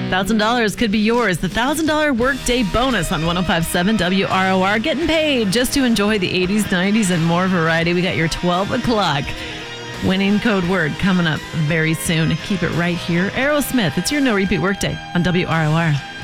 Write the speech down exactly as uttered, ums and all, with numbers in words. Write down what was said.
one thousand dollars could be yours. The one thousand dollars workday bonus on one oh five point seven W R O R. Getting paid just to enjoy the eighties, nineties, and more variety. We got your twelve o'clock winning code word coming up very soon. Keep it right here. Aerosmith, it's your no repeat workday on W R O R.